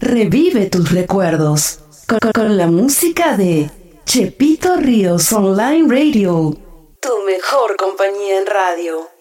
Revive tus recuerdos con la música de Chepito Ríos Online Radio. Tu mejor compañía en radio.